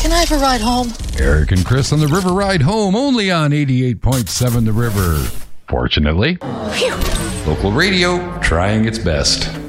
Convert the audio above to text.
Can I have a ride home? Eric and Chris on the River Ride Home, only on 88.7 The River. Fortunately, local radio trying its best.